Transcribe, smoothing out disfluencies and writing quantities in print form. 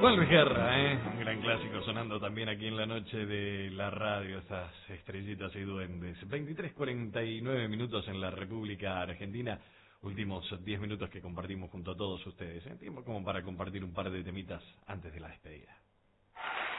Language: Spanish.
Juan Luis Guerra, un gran clásico sonando también aquí en la noche de la radio, estas estrellitas y duendes. 23:49 en la República Argentina, últimos 10 minutos que compartimos junto a todos ustedes. Tiempo como para compartir un par de temitas antes de la despedida.